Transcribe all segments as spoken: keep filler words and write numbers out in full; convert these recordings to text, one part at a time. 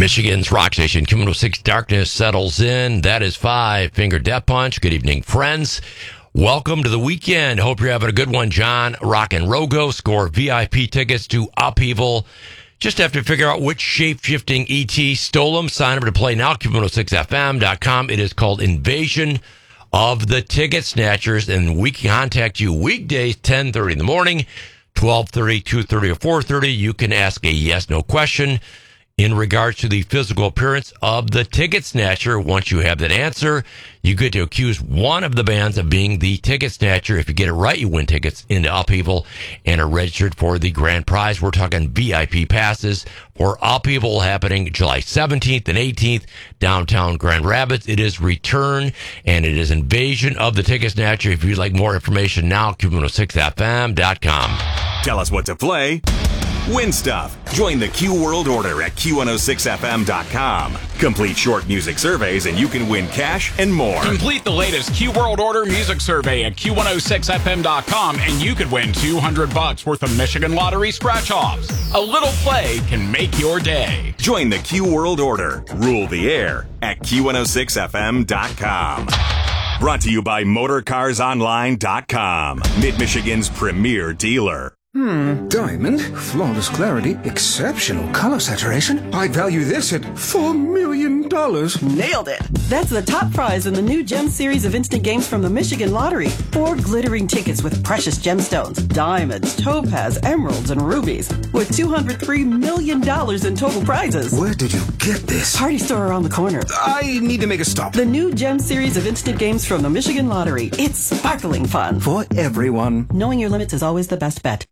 Michigan's rock station, Q one oh six. Darkness settles in. That is Five Finger Death Punch. Good evening, friends. Welcome to the weekend. Hope you're having a good one. John Rock and Rogo score V I P tickets to Upheaval. Just have to figure out which shape-shifting E T stole them. Sign up to play now, Q one oh six F M dot com. It is called Invasion of the Ticket Snatchers, and we can contact you weekdays, ten thirty in the morning, twelve thirty, two thirty, or four thirty. You can ask a yes-no question in regards to the physical appearance of the ticket snatcher. Once you have that answer, you get to accuse one of the bands of being the ticket snatcher. If you get it right, you win tickets into Upheaval and are registered for the grand prize. We're talking V I P passes for Upheaval happening July seventeenth and eighteenth, downtown Grand Rapids. It is Return, and it is Invasion of the Ticket Snatcher. If you'd like more information now, Q one oh six F M dot com. Tell us what to play. Win stuff. Join the Q World Order at Q one oh six F M dot com. Complete short music surveys and you can win cash and more. Complete the latest Q World Order music survey at Q one oh six F M dot com and you could win two hundred bucks worth of Michigan Lottery scratch-offs. A little play can make your day. Join the Q World Order. Rule the air at Q one oh six F M dot com. Brought to you by Motor Cars Online dot com, Mid-Michigan's premier dealer. Hmm, diamond, flawless clarity, exceptional color saturation. I'd value this at four million dollars. Nailed it! That's the top prize in the new Gem series of instant games from the Michigan Lottery. Four glittering tickets with precious gemstones, diamonds, topaz, emeralds, and rubies, with two hundred three million dollars in total prizes. Where did you get this? Party store around the corner. I need to make a stop. The new Gem series of instant games from the Michigan Lottery. It's sparkling fun. For everyone. Knowing your limits is always the best bet.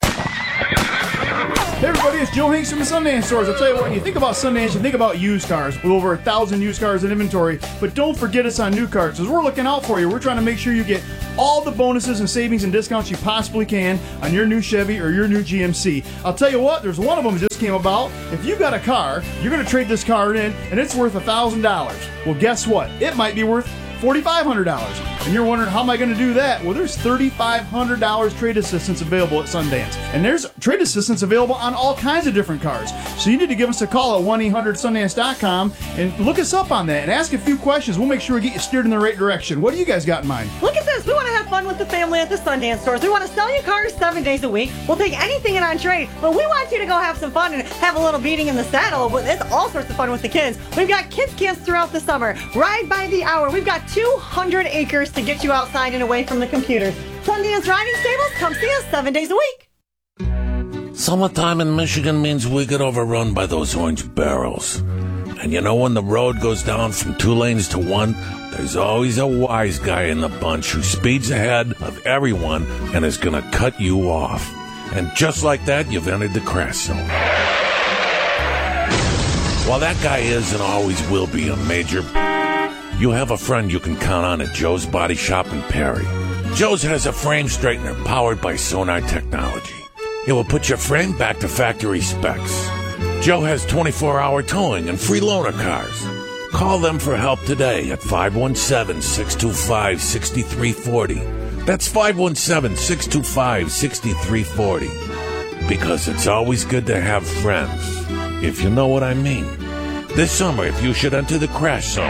Hey everybody, it's Joe Hanks from the Sundance Stores. I'll tell you what, when you think about Sundance, you think about used cars with over a thousand used cars in inventory. But don't forget us on new cars, because we're looking out for you. We're trying to make sure you get all the bonuses and savings and discounts you possibly can on your new Chevy or your new G M C. I'll tell you what, there's one of them that just came about. If you got a car, you're going to trade this car in, and it's worth one thousand dollars. Well, guess what? It might be worth four thousand five hundred dollars. And you're wondering, how am I going to do that? Well, there's three thousand five hundred dollars trade assistance available at Sundance. And there's trade assistance available on all kinds of different cars. So you need to give us a call at one eight hundred Sundance dot com and look us up on that and ask a few questions. We'll make sure we get you steered in the right direction. What do you guys got in mind? Look at this. We want to have fun with the family at the Sundance Stores. We want to sell you cars seven days a week. We'll take anything in on trade, but we want you to go have some fun and have a little beating in the saddle. It's all sorts of fun with the kids. We've got kids camps throughout the summer. Ride by the hour. We've got two hundred acres to get you outside and away from the computers. Sundance Riding Stables, come see us seven days a week. Summertime in Michigan means we get overrun by those orange barrels. And you know, when the road goes down from two lanes to one, there's always a wise guy in the bunch who speeds ahead of everyone and is going to cut you off. And just like that, you've entered the crash zone. While that guy is and always will be a major... you have a friend you can count on at Joe's Body Shop in Perry. Joe's has a frame straightener powered by Sonar technology. It will put your frame back to factory specs. Joe has twenty-four hour towing and free loaner cars. Call them for help today at five one seven, six two five, six three four zero. That's five one seven, six two five, six three four zero. Because it's always good to have friends, if you know what I mean. This summer, if you should enter the crash zone,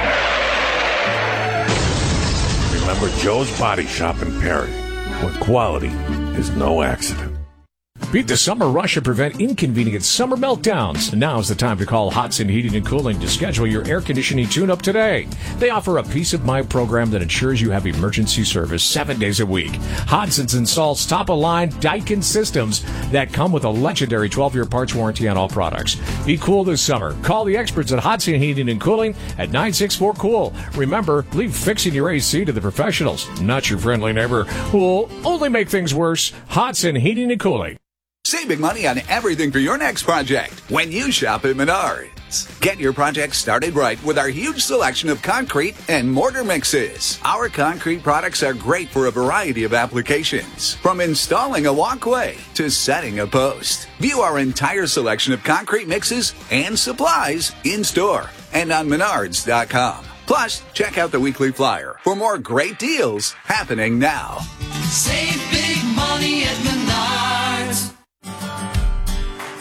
remember Joe's Body Shop in Perry, where quality is no accident. Beat the summer rush and prevent inconvenient summer meltdowns. Now's the time to call Hodson Heating and Cooling to schedule your air conditioning tune-up today. They offer a peace of mind program that ensures you have emergency service seven days a week. Hodson's installs top-of-line Daikin systems that come with a legendary twelve year parts warranty on all products. Be cool this summer. Call the experts at Hodson Heating and Cooling at nine six four cool. Remember, leave fixing your A C to the professionals, not your friendly neighbor who will only make things worse. Hodson Heating and Cooling. Saving money on everything for your next project when you shop at Menards. Get your project started right with our huge selection of concrete and mortar mixes. Our concrete products are great for a variety of applications, from installing a walkway to setting a post. View our entire selection of concrete mixes and supplies in store and on menards dot com. Plus, check out the weekly flyer for more great deals happening now. Save big money at Menards.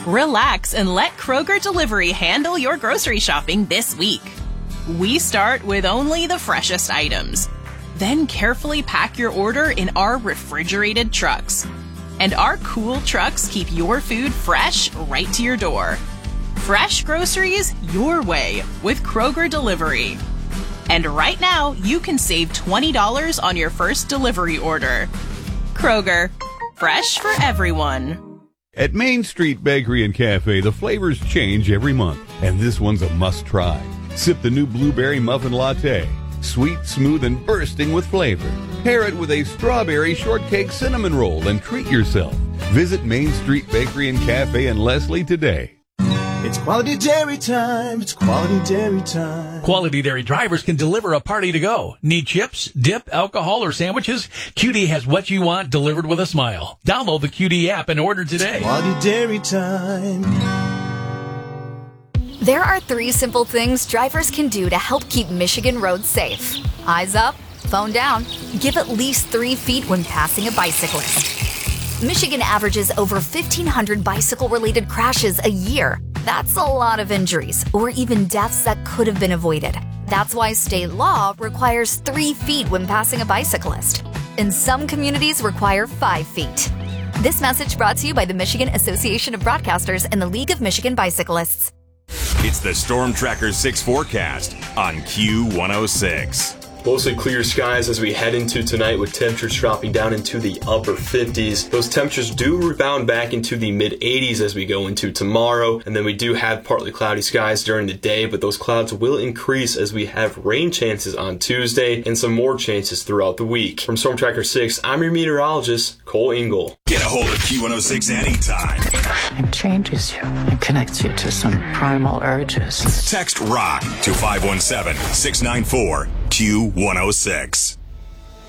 Relax and let Kroger Delivery handle your grocery shopping this week. We start with only the freshest items. Then carefully pack your order in our refrigerated trucks. And our cool trucks keep your food fresh right to your door. Fresh groceries your way with Kroger Delivery. And right now, you can save twenty dollars on your first delivery order. Kroger, fresh for everyone. At Main Street Bakery and Cafe, the flavors change every month, and this one's a must-try. Sip the new blueberry muffin latte. Sweet, smooth, and bursting with flavor. Pair it with a strawberry shortcake cinnamon roll and treat yourself. Visit Main Street Bakery and Cafe in Leslie today. It's quality dairy time. It's quality dairy time. Quality Dairy drivers can deliver a party to go. Need chips, dip, alcohol, or sandwiches? Q D has what you want delivered with a smile. Download the Q D app and order today. It's quality dairy time. There are three simple things drivers can do to help keep Michigan roads safe. Eyes up, phone down, give at least three feet when passing a bicyclist. Michigan averages over fifteen hundred bicycle-related crashes a year. That's a lot of injuries, or even deaths that could have been avoided. That's why state law requires three feet when passing a bicyclist. And some communities require five feet. This message brought to you by the Michigan Association of Broadcasters and the League of Michigan Bicyclists. It's the Storm Tracker six forecast on Q one oh six. Mostly clear skies as we head into tonight with temperatures dropping down into the upper fifties. Those temperatures do rebound back into the mid eighties as we go into tomorrow. And then we do have partly cloudy skies during the day, but those clouds will increase as we have rain chances on Tuesday and some more chances throughout the week. From Storm Tracker six, I'm your meteorologist, Cole Engel. Get a hold of Q one oh six anytime. It changes you and connects you to some primal urges. Text ROCK to five one seven, six nine four, Q one oh six.